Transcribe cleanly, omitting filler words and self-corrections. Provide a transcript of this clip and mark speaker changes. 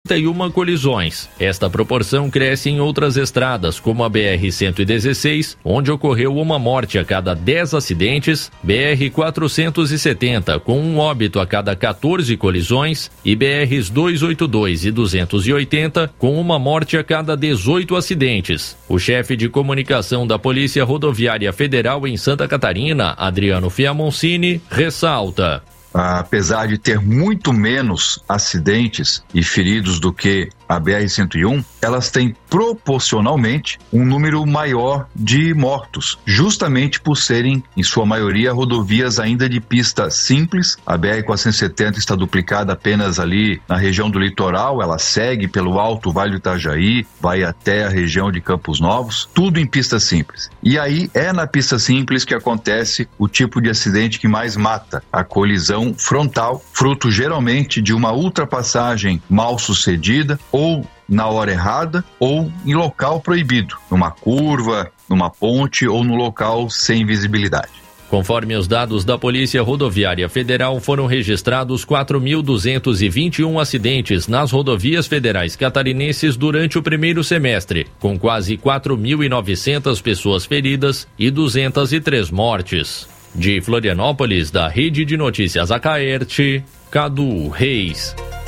Speaker 1: uma colisões. Esta proporção cresce em outras estradas, como a BR-116, onde ocorreu uma morte a cada 10 acidentes, BR-470, com um óbito a cada 14 colisões, e BRs 282 e 280, com uma morte a cada 18 acidentes. O chefe de comunicação da Polícia Rodoviária Federal em Santa Catarina, Adriano Fiamoncini, ressalta:
Speaker 2: apesar de ter muito menos acidentes e feridos do que a BR-101, elas têm proporcionalmente um número maior de mortos, justamente por serem, em sua maioria, rodovias ainda de pista simples. A BR-470 está duplicada apenas ali na região do litoral, ela segue pelo Alto Vale do Itajaí, vai até a região de Campos Novos, tudo em pista simples. E aí é na pista simples que acontece o tipo de acidente que mais mata, a colisão frontal, fruto geralmente de uma ultrapassagem mal sucedida, ou na hora errada, ou em local proibido, numa curva, numa ponte ou no local sem visibilidade.
Speaker 1: Conforme os dados da Polícia Rodoviária Federal, foram registrados 4.221 acidentes nas rodovias federais catarinenses durante o primeiro semestre, com quase 4.900 pessoas feridas e 203 mortes. De Florianópolis, da Rede de Notícias Acaerte, Cadu Reis.